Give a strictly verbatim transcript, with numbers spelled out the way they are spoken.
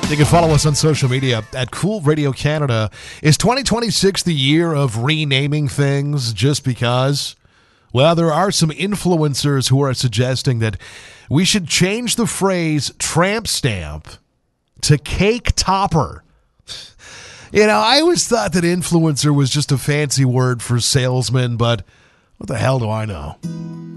You can follow us on social media at Cool Radio Canada. Is twenty twenty-six the year of renaming things just because? Well, there are some influencers who are suggesting that we should change the phrase tramp stamp to cake topper. You know, I always thought that influencer was just a fancy word for salesman, but what the hell do I know?